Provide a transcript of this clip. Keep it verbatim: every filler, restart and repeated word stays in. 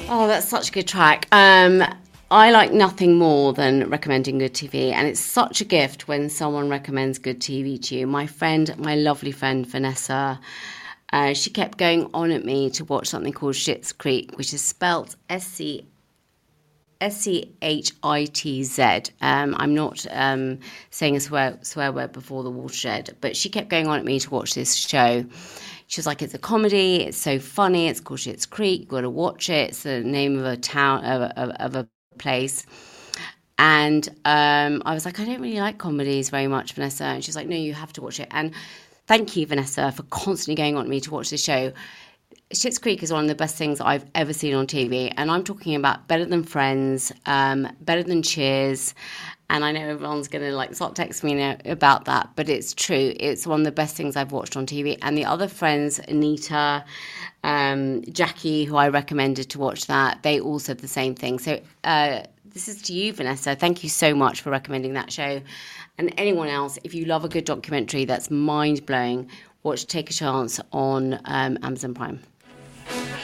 Oh, that's such a good track. Um, I like nothing more than recommending good T V, and it's such a gift when someone recommends good T V to you. My friend, my lovely friend Vanessa, uh, she kept going on at me to watch something called Schitt's Creek, which is spelt S C S C H I T Z. Um, I'm not um, saying a swear, swear word before the watershed, but she kept going on at me to watch this show. She was like, it's a comedy, it's so funny, it's called Schitt's Creek, you've got to watch it, it's the name of a town, of, of, of a place. And um, I was like, I don't really like comedies very much, Vanessa. And she's like, no, you have to watch it. And thank you, Vanessa, for constantly going on at me to watch this show. Schitt's Creek is one of the best things I've ever seen on T V, and I'm talking about better than Friends, um, better than Cheers, and I know everyone's going to like start texting me now about that, but it's true. It's one of the best things I've watched on T V, and the other friends, Anita, um, Jackie, who I recommended to watch that, they all said the same thing. So uh, this is to you, Vanessa. Thank you so much for recommending that show. And anyone else, if you love a good documentary that's mind-blowing, watch Take a Chance on um, Amazon Prime.